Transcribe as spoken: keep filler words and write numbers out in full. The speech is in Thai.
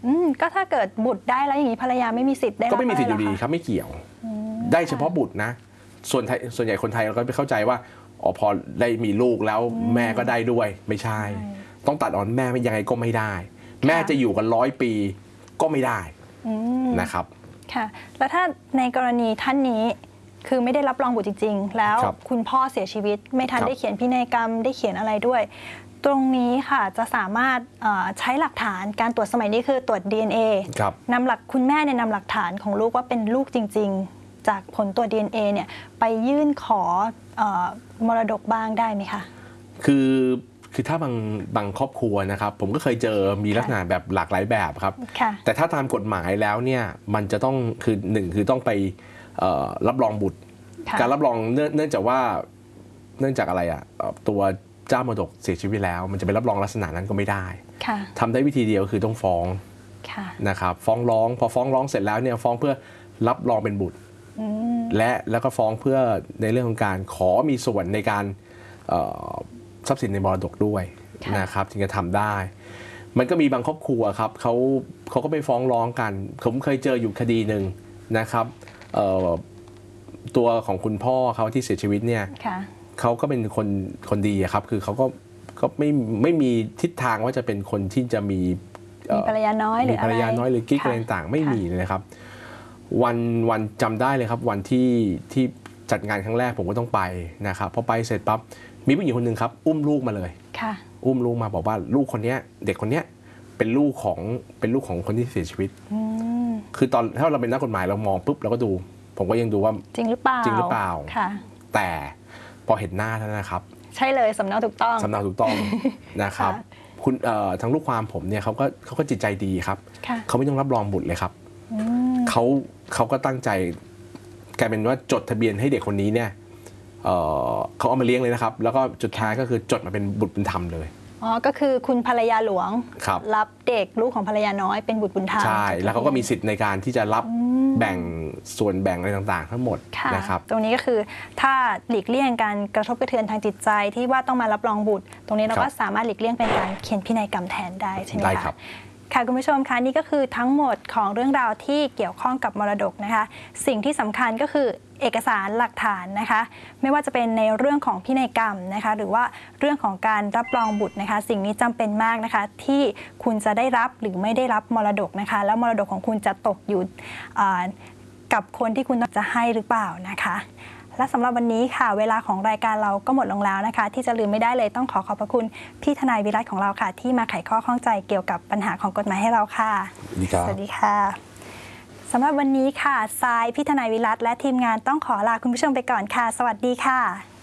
อืมก็ถ้าเกิดบุตรได้แล้วอย่างนี้ภรรยาไม่มีสิทธิ์ได้ก็ไม่มีสิทธิ์อยู่ดีครับไม่เกี่ยวได้เฉพาะบุตรนะส่วนไทยส่วนใหญ่คนไทยเราก็ไปเข้าใจว่าอ๋อพอได้มีลูกแล้วแม่ก็ได้ด้วยไม่ใช่ต้องตัดออนแม่ยังไงก็ไม่ได้แม่จะอยู่กันร้อยปีก็ไม่ได้นะครับค่ะแล้วถ้าในกรณีท่านนี้คือไม่ได้รับรองบุตรจริงๆแล้วคุณพ่อเสียชีวิตไม่ทันได้เขียนพินัยกรรมได้เขียนอะไรด้วยตรงนี้ค่ะจะสามารถใช้หลักฐานการตรวจสมัยนี้คือตรวจ ดี เอ็น เอ นำหลักคุณแม่เนี่ยนำหลักฐานของลูกว่าเป็นลูกจริงๆจากผลตรวจ ดี เอ็น เอ เนี่ยไปยื่นขอมรดกบ้างได้ไหมคะคือคือถ้าบางบางครอบครัวนะครับผมก็เคยเจอมีลักษณะแบบหลากหลายแบบครับแต่ถ้าตามกฎหมายแล้วเนี่ยมันจะต้องคือหนึ่งคือต้องไปรับรองบุตรการรับรองเนื่องจากว่าเนื่องจากอะไรอ่ะตัวเจ้ามรดกเสียชีวิตแล้วมันจะไปรับรองลักษณะนั้นก็ไม่ได้ทำได้วิธีเดียวคือต้องฟ้องนะครับฟ้องร้องพอฟ้องร้องเสร็จแล้วเนี่ยฟ้องเพื่อรับรองเป็นบุตรและแล้วก็ฟ้องเพื่อในเรื่องของการขอมีส่วนในการทรัพย์สินในมรดกด้วยนะครับถึงจะทำได้มันก็มีบางครอบครัวครับเขาเขาก็ไปฟ้องร้องกันผมเคยเจออยู่คดีหนึ่งนะครับตัวของคุณพ่อเขาที่เสียชีวิตเนี่ยเขาก็เป็นคนคนดีครับคือเขาก็ก็ไม่ไม่มีทิศทางว่าจะเป็นคนที่จะมีมีภรรยาน้อยหรืออะไรภรรยาน้อยหรือกิ๊กอะไรต่างไม่มีเลยนะครับวันวันจำได้เลยครับวันที่ที่จัดงานครั้งแรกผมก็ต้องไปนะครับพอไปเสร็จปั๊บมีผู้หญิงคนหนึ่งครับอุ้มลูกมาเลยอุ้มลูกมาบอกว่าลูกคนนี้เด็กคนนี้เป็นลูกของเป็นลูกของคนที่เสียชีวิตคือตอนถ้าเราเป็นนักกฎหมายเรามองปุ๊บเราก็ดูผมก็ยังดูว่าจริงหรือเปล่าจริงหรือเปล่าแต่พอเห็นหน้าท่านนะครับใช่เลยสำเนาถูกต้องสำเนาถูกต้องนะครับคุณทางลูกความผมเนี่ยเขาก็เขาก็จิตใจดีครับเขาไม่ต้องรับรองบุตรเลยครับเขาเขาก็ตั้งใจกลายเป็นว่าจดทะเบียนให้เด็กคนนี้เนี่ยเขาเอามาเลี้ยงเลยนะครับแล้วก็จุดท้ายก็คือจดมาเป็นบุตรบุญธรรมเลยอ๋อก็คือคุณภรรยาหลวง ร, รับเด็กลูกของภรรยาน้อยเป็นบุตรบุญธรรมใช่แล้วเขาก็มีสิทธิ์ในการที่จะรับแบ่งส่วนแบ่งอะไรต่างๆทั้งหมดนะครับตรงนี้ก็คือถ้าหลีกเลี่ยงการกระทบกระเทือนทางจิตใจที่ว่าต้องมารับรองบุตรตรงนี้เราก็สามารถหลีกเลี่ยงเป็นการเขียนพินัยกรรมแทนได้ใช่ไหมคะค่ะคุณผู้ชมคะนี่ก็คือทั้งหมดของเรื่องราวที่เกี่ยวข้องกับมรดกนะคะสิ่งที่สำคัญก็คือเอกสารหลักฐานนะคะไม่ว่าจะเป็นในเรื่องของพินัยกรรมนะคะหรือว่าเรื่องของการรับรองบุตรนะคะสิ่งนี้จำเป็นมากนะคะที่คุณจะได้รับหรือไม่ได้รับมรดกนะคะแล้วมรดกของคุณจะตกอยู่กับคนที่คุณจะให้หรือเปล่านะคะและสำหรับวันนี้ค่ะเวลาของรายการเราก็หมดลงแล้วนะคะที่จะลืมไม่ได้เลยต้องขอขอบพระคุณพี่ทนายวิรัติของเราค่ะที่มาไขข้อข้องใจเกี่ยวกับปัญหาของกฎหมายให้เราค่ะสวัสดีค่ะสำหรับวันนี้ค่ะทรายพี่ทนายวิรัติและทีมงานต้องขอลาคุณผู้ชมไปก่อนค่ะสวัสดีค่ะ